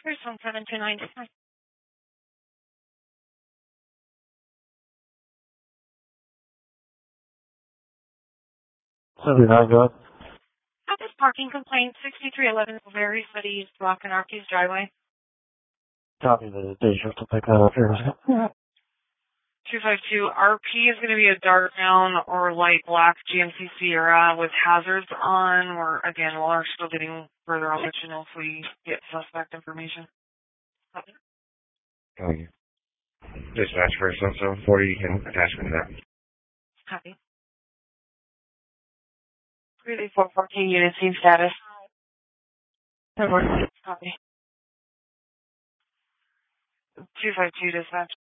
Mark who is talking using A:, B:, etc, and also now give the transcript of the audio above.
A: First 1729.
B: 79, go ahead.
A: This parking complaint, 6311 Very City East Block and Arcades Driveway.
B: Copy the day shift to pick that up here.
A: 252 RP is going to be a dark brown or light black GMC Sierra with hazards on. We're still getting further. I'll let you know if we get suspect information.
C: Thank you. Dispatch for 7740 and attachment to that.
A: Copy. 3414 unit scene status. Copy. 252 dispatch.